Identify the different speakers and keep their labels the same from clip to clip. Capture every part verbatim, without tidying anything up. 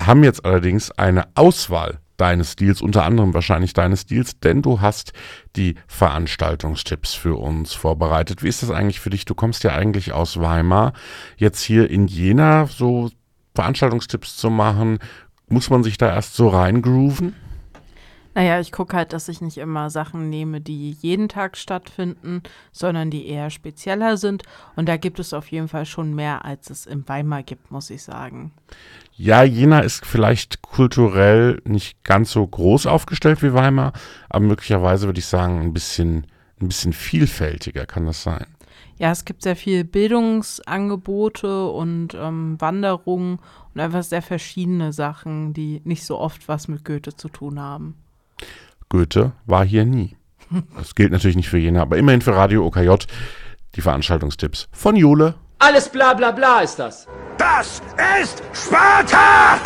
Speaker 1: haben jetzt allerdings eine Auswahl deines Deals, unter anderem wahrscheinlich deines Deals, denn du hast die Veranstaltungstipps für uns vorbereitet. Wie ist das eigentlich für dich? Du kommst ja eigentlich aus Weimar. Jetzt hier in Jena so Veranstaltungstipps zu machen, muss man sich da erst so reingrooven?
Speaker 2: Naja, ich gucke halt, dass ich nicht immer Sachen nehme, die jeden Tag stattfinden, sondern die eher spezieller sind. Und da gibt es auf jeden Fall schon mehr, als es in Weimar gibt, muss ich sagen.
Speaker 1: Ja, Jena ist vielleicht kulturell nicht ganz so groß aufgestellt wie Weimar, aber möglicherweise würde ich sagen, ein bisschen, ein bisschen vielfältiger kann das sein.
Speaker 2: Ja, es gibt sehr viel Bildungsangebote und ähm, Wanderungen und einfach sehr verschiedene Sachen, die nicht so oft was mit Goethe zu tun haben.
Speaker 1: Goethe war hier nie. Das gilt natürlich nicht für Jena, aber immerhin für Radio O K J die Veranstaltungstipps von Jule.
Speaker 3: Alles bla bla bla ist das.
Speaker 4: Das ist Sparta!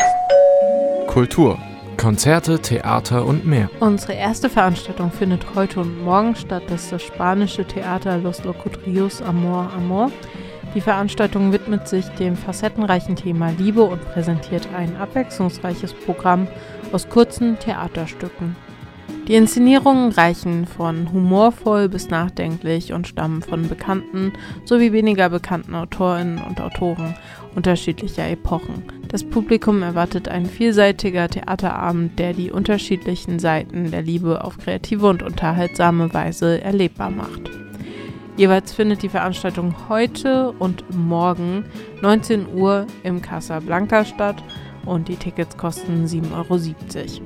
Speaker 5: Kultur, Konzerte, Theater und mehr.
Speaker 2: Unsere erste Veranstaltung findet heute und morgen statt. Das ist das spanische Theater Los Locutrios Amor Amor. Die Veranstaltung widmet sich dem facettenreichen Thema Liebe und präsentiert ein abwechslungsreiches Programm aus kurzen Theaterstücken. Die Inszenierungen reichen von humorvoll bis nachdenklich und stammen von bekannten sowie weniger bekannten Autorinnen und Autoren unterschiedlicher Epochen. Das Publikum erwartet ein vielseitiger Theaterabend, der die unterschiedlichen Seiten der Liebe auf kreative und unterhaltsame Weise erlebbar macht. Jeweils findet die Veranstaltung heute und morgen neunzehn Uhr im Casablanca statt und die Tickets kosten sieben Euro siebzig.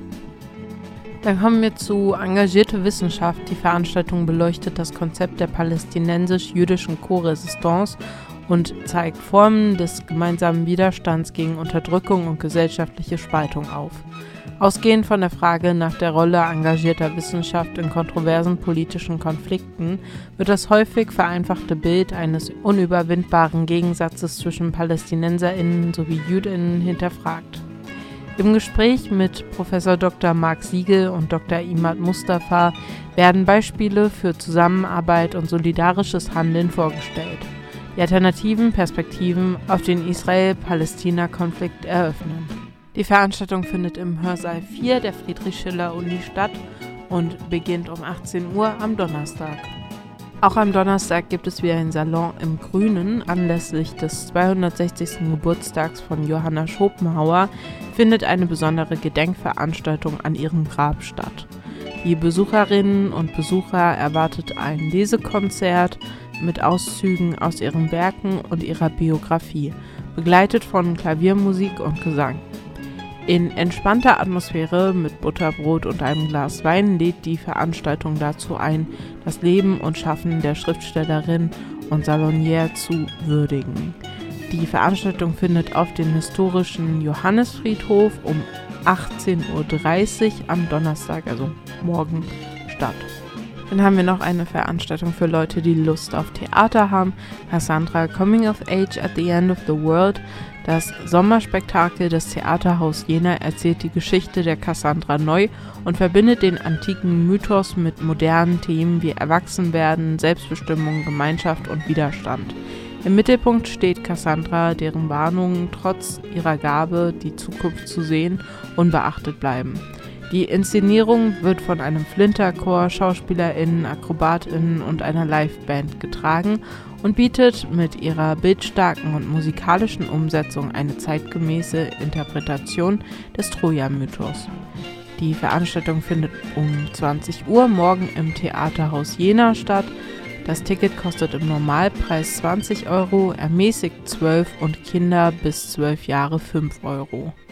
Speaker 2: Dann kommen wir zu Engagierte Wissenschaft. Die Veranstaltung beleuchtet das Konzept der palästinensisch-jüdischen Co-Resistance und zeigt Formen des gemeinsamen Widerstands gegen Unterdrückung und gesellschaftliche Spaltung auf. Ausgehend von der Frage nach der Rolle engagierter Wissenschaft in kontroversen politischen Konflikten wird das häufig vereinfachte Bild eines unüberwindbaren Gegensatzes zwischen PalästinenserInnen sowie JüdInnen hinterfragt. Im Gespräch mit Professor Doktor Marc Siegel und Doktor Imad Mustafa werden Beispiele für Zusammenarbeit und solidarisches Handeln vorgestellt, die alternativen Perspektiven auf den Israel-Palästina-Konflikt eröffnen. Die Veranstaltung findet im Hörsaal vier der Friedrich-Schiller-Uni statt und beginnt um achtzehn Uhr am Donnerstag. Auch am Donnerstag gibt es wieder einen Salon im Grünen. Anlässlich des zweihundertsechzigsten Geburtstags von Johanna Schopenhauer findet eine besondere Gedenkveranstaltung an ihrem Grab statt. Die Besucherinnen und Besucher erwartet ein Lesekonzert mit Auszügen aus ihren Werken und ihrer Biografie, begleitet von Klaviermusik und Gesang. In entspannter Atmosphäre mit Butterbrot und einem Glas Wein lädt die Veranstaltung dazu ein, das Leben und Schaffen der Schriftstellerin und Salonière zu würdigen. Die Veranstaltung findet auf dem historischen Johannisfriedhof um achtzehn Uhr dreißig am Donnerstag, also morgen, statt. Dann haben wir noch eine Veranstaltung für Leute, die Lust auf Theater haben. Cassandra Coming of Age at the End of the World. Das Sommerspektakel des Theaterhaus Jena erzählt die Geschichte der Cassandra neu und verbindet den antiken Mythos mit modernen Themen wie Erwachsenwerden, Selbstbestimmung, Gemeinschaft und Widerstand. Im Mittelpunkt steht Cassandra, deren Warnungen trotz ihrer Gabe, die Zukunft zu sehen, unbeachtet bleiben. Die Inszenierung wird von einem Flinterchor, SchauspielerInnen, AkrobatInnen und einer Liveband getragen und bietet mit ihrer bildstarken und musikalischen Umsetzung eine zeitgemäße Interpretation des Troja-Mythos. Die Veranstaltung findet um zwanzig Uhr morgen im Theaterhaus Jena statt. Das Ticket kostet im Normalpreis zwanzig Euro, ermäßigt zwölf und Kinder bis zwölf Jahre fünf Euro.